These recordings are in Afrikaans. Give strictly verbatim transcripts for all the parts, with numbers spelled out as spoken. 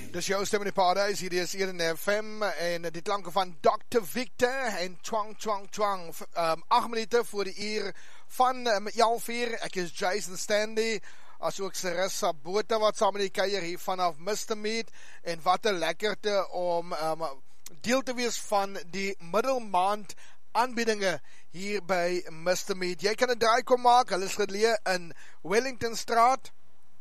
Dis jou stem in die paradijs, hier is Eden F M en die klanke van dokter Victor en Twang Twang Twang, um, acht minute voor die uur van um, jou vier. Ek is Jason Stanley, as ook Sarissa Botha wat saam met die keier hier vanaf Mister Meat, en wat 'n lekkerte om um, deel te wees van die middelmaand aanbiedinge hier by Mister Meat. Jy kan 'n draai kom maak, hulle is geleë in Wellington Straat,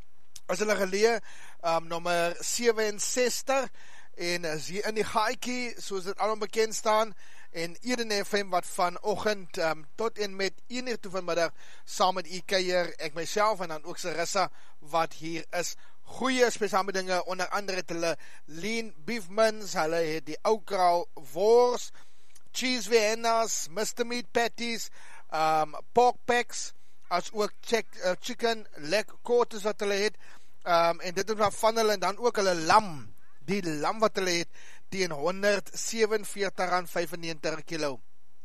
as hulle geleë um, nommer sewe-en-sestig, en is hier in die gaaitjie, soos dit al onbekend staan, en Eden F M wat vanoggend um, tot en met een uur toe vanmiddag saam met u kuier, ek myself en dan ook Sarissa wat hier is. Goeie spesiale dinge, onder andere het hulle lean beef mince, hulle het die ou kraal wors, cheese viennas, Mister Meat patties, um, pork packs, as ook check, uh, chicken leg quarters wat hulle het, um, en dit is van hulle, en dan ook hulle lam, die lam wat hulle het, teen honderd sewe en veertig rand vyfennegentig kilo.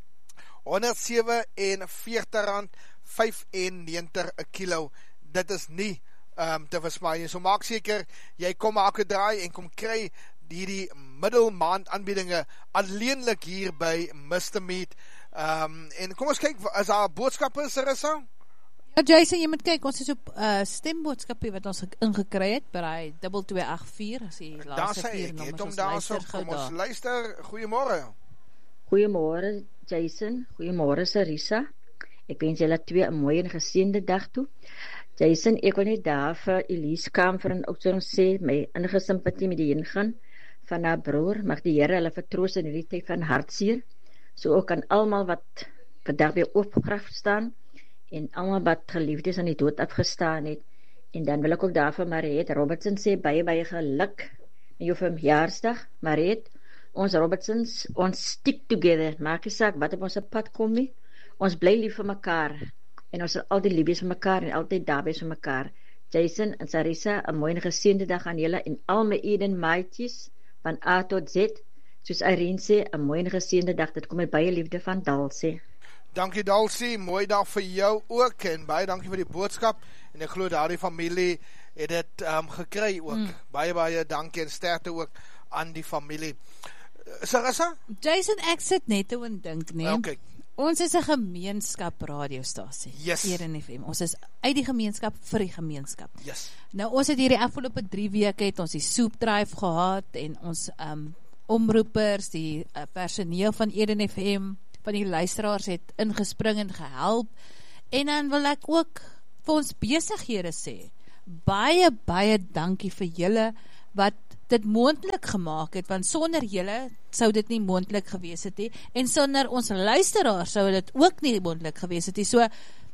honderd sewe en veertig rand vyfennegentig kilo. Dit is nie um, te versmaai. So maak seker, jy kom maak 'n draai en kom kry hierdie middelmaand aanbiedinge alleenlik hier by Mister Meat. Um, en kom ons kyk, is daar boodskappe, Sarissa? Ja, Jason, jy moet kyk, ons is op uh, stemboodskapie wat ons ingekry het, by double two eight four, as die laaste vier nommers, ons luister gauw daar. Kom ons luister, goeiemorgen. Goeiemorgen, Jason, goeiemorgen, Sarissa. Ek wens julle twee 'n mooi en geseënde dag toe. Jason, ek wil net daar vir Elise Kamfer en ook so sê, my innige simpatie met die ingaan van haar broer, mag die Here hulle vertroos in hierdie tyd van hartseer, so ook aan almal wat vandag weer opgegraf staan, en almal wat geliefdes aan die dood afgestaan het. En dan wil ek ook daar vir Mariet Robertson sê, baie baie geluk met jou verjaarsdag, Mariet. Ons Robertsons, ons stick together, maak nie saak wat op ons pad kom nie, ons bly lief vir mekaar, en ons sal altyd lief wees vir mekaar, en altyd daar wees vir mekaar. Jason en Sarissa, 'n mooi en geseënde dag aan julle, en al my Eden maatjies, van A tot Z, soos Irene sê, 'n mooi en geseënde dag, dit kom met baie liefde van Dalsie. Dankie Dalsie, mooi dag vir jou ook, en baie dankie vir die boodskap, en ek glo daardie familie het dit um, gekry ook, mm. baie baie dankie en sterkte ook aan die familie. Sarissa? Jason, ek sit net toe en dink nie, okay. Ons is 'n gemeenskap radiostasie, yes. Eden F M, ons is uit die gemeenskap vir die gemeenskap. Yes. Nou ons het hierdie afgelope drie weke het ons die soep drive gehad, en ons um, omroepers, die uh, personeel van Eden F M, van die luisteraars het ingespring en gehelp, en dan wil ek ook vir ons besighede sê, baie, baie dankie vir julle, wat dit moontlik gemaak het, want sonder julle sou dit nie moontlik gewees het nie, en sonder ons luisteraars sou dit ook nie moontlik gewees het nie, so,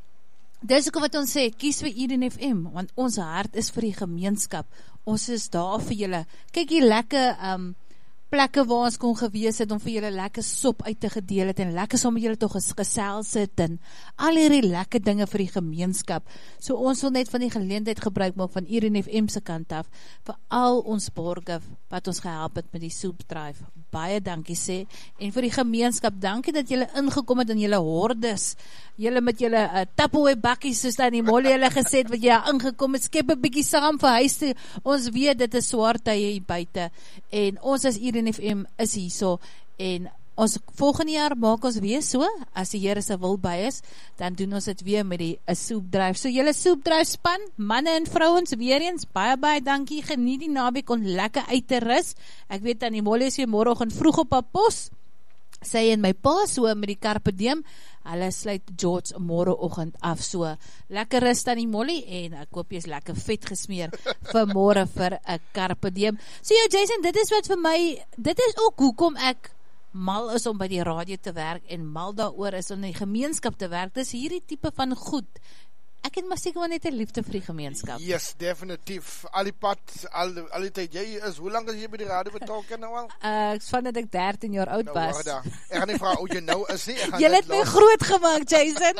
dis ook wat ons sê, kies vir Eden F M, want ons hart is vir die gemeenskap, ons is daar vir julle, kyk die lekker, um, plekke waar ons kon gewees het, om vir julle lekker sop uit te gedeel het, en lekker saam met julle toch gesels het, en al hierdie lekker dinge vir die gemeenskap, so ons wil net van die geleentheid gebruik maak, van Eden F M se kant af, vir al ons borge, wat ons gehelp het met die soep drive, baie dankie sê, en vir die gemeenskap, dankie dat julle ingekom het in julle hordes, julle met julle uh, Tupperware bakkies, soos dan die Molly hulle gesê het, wat jy ingekom het, skep 'n bietjie saam vir huis toe, ons weet dit is swaar tye hier buite, en ons as Eden F M is hier so, en ons volgende jaar maak ons weer so, as die Here se wil by is, dan doen ons dit weer met die soepdryf. So julle soepdryf span, manne en vrouens, weer eens, baie baie dankie, geniet die naweek om lekker uit te rus. Ek weet dan die Molly is weer môreoggend vroeg op haar pos, sy en my pa, so met die Carpe Diem, hulle sluit George môreoggend af, so lekker rus dan die Molly, en ek hoop jy is lekker vet gesmeer vir môre vir 'n Carpe Diem. So ja, Jason, dit is wat vir my, dit is ook hoekom ek mal is om by die radio te werk, en mal daaroor is om in die gemeenskap te werk, dis hierdie tipe van goed, ek het maar seker net 'n liefde vir die gemeenskap. Yes, definitief, al die pad, al, al die tyd, jy is, hoe lang is jy by die radio betrokke nou al? Uh, van dat ek dertien jaar oud nou, was. Ek gaan nie vraag hoe jy nou is nie. Jy het my groot gemaakt, Jason.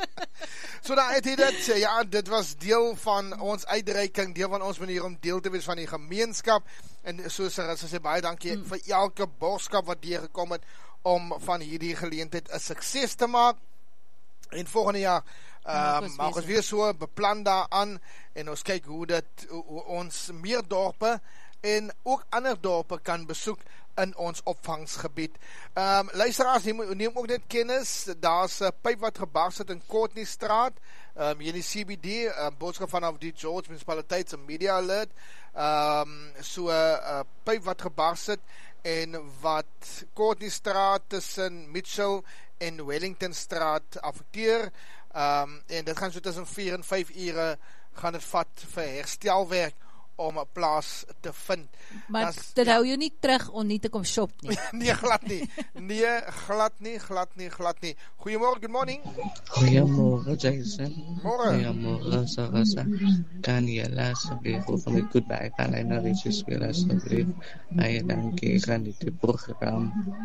So daar het hy dit, ja, dit was deel van ons uitreiking, deel van ons manier om deel te wees van die gemeenskap, en soos Sarissa sê, baie dankie mm. vir elke boodskap wat hier gekom het, om van hierdie geleentheid 'n sukses te maak, en volgende jaar um, maak ons weer so, beplan daaraan, en ons kyk hoe dit, hoe ons meer dorpe en ook ander dorpe kan besoek in ons opvangsgebied. Um, luisteraars, neem, neem ook net kennis, daar is een pyp wat gebars het in Courtneystraat, um, hier in die C B D, um, boodskap vanaf die George Municipaliteit, een media alert, um, so een uh, pyp wat gebars het, en wat Courtneystraat tussen Mitchell en Wellingtonstraat affekteer, um, en dit gaan so tussen vier en vyf ure, gaan het vat vir herstelwerk, om een plaas te vind. Maar das, dit ja. hou jou nie terug om nie te kom shop nie. Nee, glad nie. Nee, glad nie, glad nie, glad nie. Goeiemorgen, good morning. Goeiemorgen, Jason. Morgen. Goeiemorgen, Sarasa. Kan jy asseblief van die goodbye kan hy na Richie speel asseblief. Baie dankie, ek gaan dit program.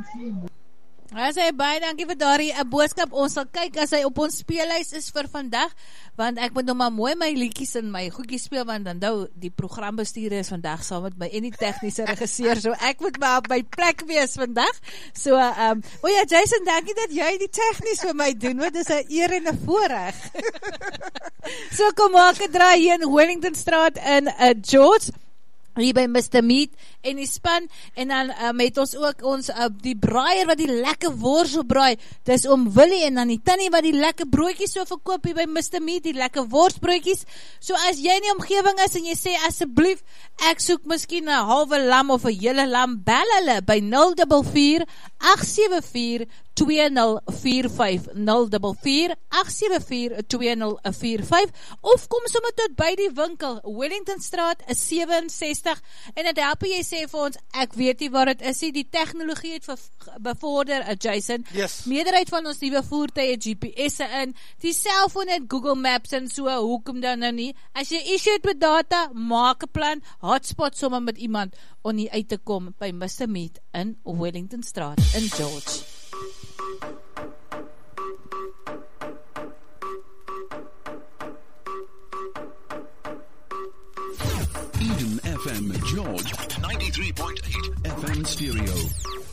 As hy baie dankie vir daardie 'n boodskap. Ons sal kyk as hy op ons speellys is vir vandag, want ek moet nou maar mooi my liedjies en my goedjies speel, want dan nou die programbestuurder is vandag saam met my en die tegniese regisseur, so ek moet maar op my plek wees vandag. So, ehm, um, o ja, Jason, dankie dat jy die tegnies vir my doen, want dit is 'n eer en 'n voorreg. So kom maak 'n draai hier in Wellingtonstraat in uh, George, hier by Mister Meat en die span, en dan um, het ons ook ons uh, die braaier wat die lekker worsel braai, dis om Willie, en dan die tannie wat die lekker broodjies so verkoop hier by Mister Meat, die lekker worsbroodjies. So as jy in die omgewing is en jy sê asseblief, ek soek miskien 'n halwe lam of 'n hele lam, bel hulle by nul vier vier agt sewe vier twee nul vier vyf, nul vier vier agt sewe vier twee nul vier vyf, of kom sommer tot by die winkel, Wellingtonstraat sewe en sestig, en dit help jy sê vir ons, ek weet nie waar het is, die tegnologie het bevorder, uh, Jason, yes. Meerderheid van ons nuwe voertuie het G P S'e in, die cellfoon het Google Maps en so, hoekom dan nou nie, as jy issue het met data, maak 'n plan, hotspot sommer met iemand, om nie uit te kom by Mister Meat in Wellingtonstraat in George. Eden F M George ninety-three point eight F M stereo.